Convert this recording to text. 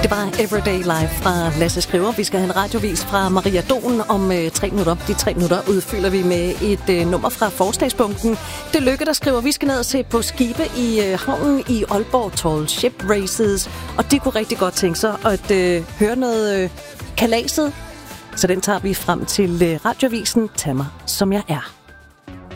Det var Everyday Life fra Lasse Skriver. Vi skal have en radiovis fra Maria Don om 3 minutter. De 3 minutter udfylder vi med et nummer fra Forslagspunkten. Det Lykke, der skriver, vi skal ned og se på skibe i havnen i Aalborg, Tall Ship Races. Og de kunne rigtig godt tænke sig at høre noget kalaset. Så den tager vi frem til radiovisen. Tag mig, som jeg er.